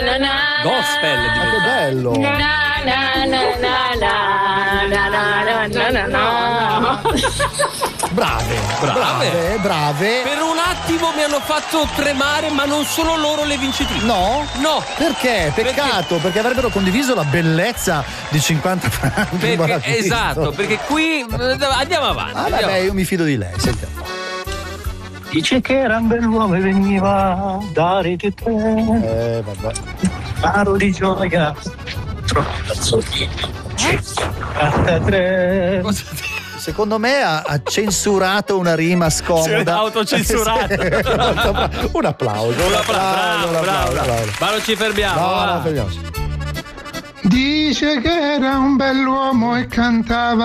Gospel che diventa. bello. Brave. Per un attimo mi hanno fatto tremare, ma non sono loro le vincitrici. No? No. Perché? Peccato, perché avrebbero condiviso la bellezza di 50 franchi. Esatto, perché qui andiamo avanti. Ah, vabbè, io mi fido di lei, sentiamo. Dice che era un bell'uomo e veniva a dare di te. Vabbè. Paro di gioia. Troppi cazzotti. 53. Secondo me ha censurato una rima scomoda. Autocensurato. Un applauso. Bravo. Ma non ci fermiamo. No, fermiamoci. Dice che era un bell'uomo e cantava